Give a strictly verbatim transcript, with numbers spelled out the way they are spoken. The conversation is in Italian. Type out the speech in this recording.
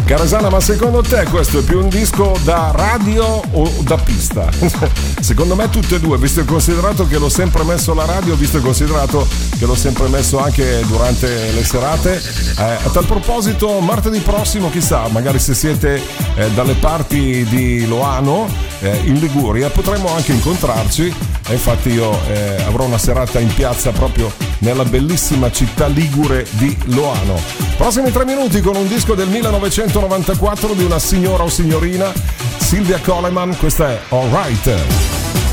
Caresana, ma secondo te questo è più un disco da radio o da pista? Secondo me tutte e due, visto e considerato che l'ho sempre messo alla radio, visto e considerato che l'ho sempre messo anche durante le serate. Eh, a tal proposito, martedì prossimo, chissà, magari se siete eh, dalle parti di Loano, eh, in Liguria, potremmo anche incontrarci. E infatti io eh, avrò una serata in piazza proprio nella bellissima città ligure di Loano. Prossimi tre minuti con un disco del millenovecentonovantaquattro di una signora o signorina, Sylvia Coleman. Questa è All Right.